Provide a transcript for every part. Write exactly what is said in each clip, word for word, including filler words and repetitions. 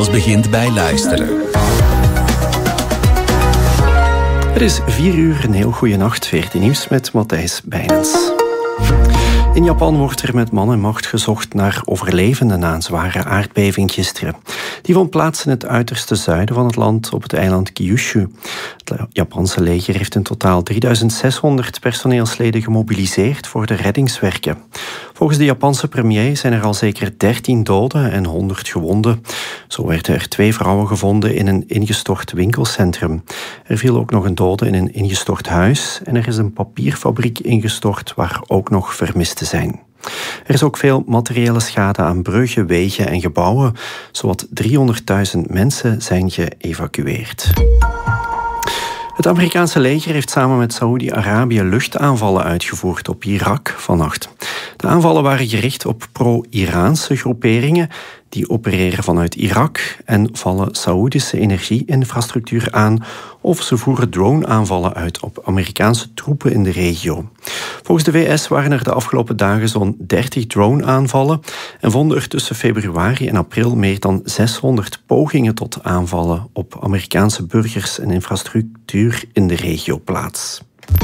Alles begint bij luisteren. Het is vier uur, een heel goede nacht. veertien nieuws met Matthijs Bijnens. In Japan wordt er met man en macht gezocht naar overlevenden na een zware aardbeving gisteren. Die vond plaats in het uiterste zuiden van het land op het eiland Kyushu. Het Japanse leger heeft in totaal drieduizend zeshonderd personeelsleden gemobiliseerd voor de reddingswerken. Volgens de Japanse premier zijn er al zeker dertien doden en honderd gewonden. Zo werden er twee vrouwen gevonden in een ingestort winkelcentrum. Er viel ook nog een dode in een ingestort huis en er is een papierfabriek ingestort waar ook nog vermisten zijn. Er is ook veel materiële schade aan bruggen, wegen en gebouwen. Zowat driehonderdduizend mensen zijn geëvacueerd. Het Amerikaanse leger heeft samen met Saoedi-Arabië luchtaanvallen uitgevoerd op Irak vannacht. De aanvallen waren gericht op pro-Iraanse groeperingen die opereren vanuit Irak en vallen Saoedische energie-infrastructuur aan of ze voeren drone-aanvallen uit op Amerikaanse troepen in de regio. Volgens de V S waren er de afgelopen dagen zo'n dertig drone-aanvallen en vonden er tussen februari en april meer dan zeshonderd pogingen tot aanvallen op Amerikaanse burgers en infrastructuur in de regio plaats.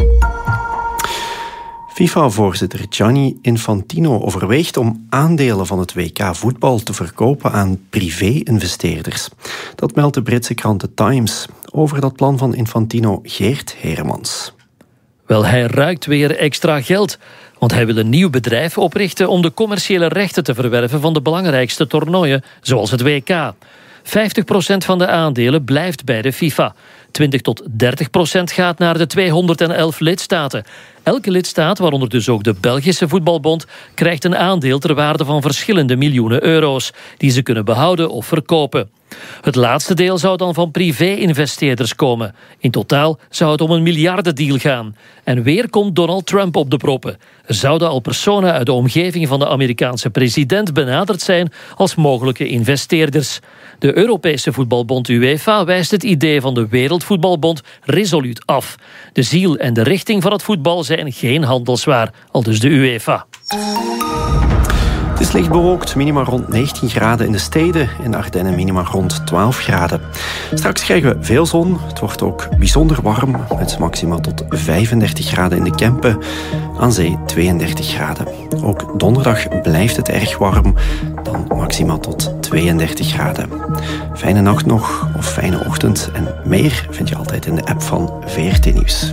FIFA-voorzitter Gianni Infantino overweegt om aandelen van het W K voetbal te verkopen aan privé-investeerders. Dat meldt de Britse krant The Times. Over dat plan van Infantino Geert Heremans. Wel, hij ruikt weer extra geld. Want hij wil een nieuw bedrijf oprichten om de commerciële rechten te verwerven van de belangrijkste toernooien, zoals het W K. vijftig procent van de aandelen blijft bij de FIFA. twintig tot dertig procent gaat naar de tweehonderdelf lidstaten. Elke lidstaat, waaronder dus ook de Belgische Voetbalbond, krijgt een aandeel ter waarde van verschillende miljoenen euro's, die ze kunnen behouden of verkopen. Het laatste deel zou dan van privé-investeerders komen. In totaal zou het om een miljardendeal gaan. En weer komt Donald Trump op de proppen. Er zouden al personen uit de omgeving van de Amerikaanse president benaderd zijn als mogelijke investeerders. De Europese voetbalbond UEFA wijst het idee van de Wereldvoetbalbond resoluut af. De ziel en de richting van het voetbal zijn geen handelswaar, aldus de UEFA. Het is licht bewolkt, minima rond negentien graden in de steden. In Ardennen minima rond twaalf graden. Straks krijgen we veel zon. Het wordt ook bijzonder warm, met maxima tot vijfendertig graden in de Kempen. Aan zee tweeëndertig graden. Ook donderdag blijft het erg warm, dan maxima tot tweeëndertig graden. Fijne nacht nog, of fijne ochtend. En meer vind je altijd in de app van V R T Nieuws.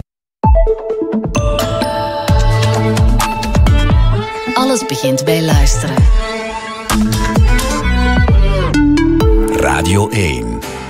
Alles begint bij luisteren. Radio één.